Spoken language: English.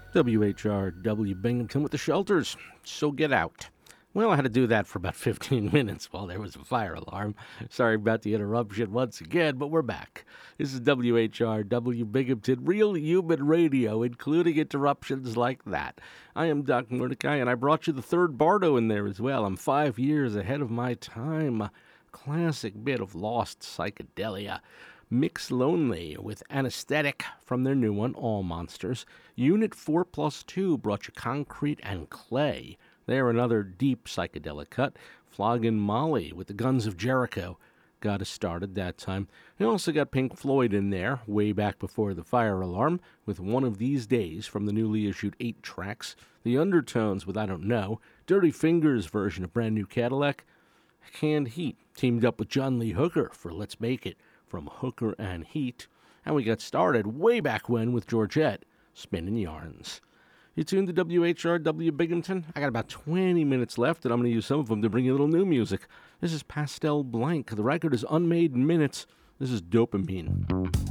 WHRW Binghamton with the shelters, so get out. Well, I had to do that for about 15 minutes while there was a fire alarm. Sorry about the interruption once again, but we're back. This is WHRW Binghamton, real human radio, including interruptions like that. I am Doc Mordecai, and I brought you the third Bardo in there as well. I'm 5 years ahead of my time. Classic bit of lost psychedelia. Mix Lonely with Anesthetic from their new one, All Monsters. Unit 4+2 brought you Concrete and Clay. They're another deep psychedelic cut. Flogging Molly with the Guns of Jericho got us started that time. They also got Pink Floyd in there, way back before the fire alarm, with One of These Days from the newly issued 8 tracks. The Undertones with I Don't Know. Dirty Fingers version of Brand New Cadillac. Canned Heat teamed up with John Lee Hooker for Let's Make It from Hooker and Heat. And we got started way back when with Georgette, Spinning Yarns. You tuned to WHRW Binghamton? I got about 20 minutes left, and I'm going to use some of them to bring you a little new music. This is Pastel Blank. The record is Unmade Minutes. This is Dopamine.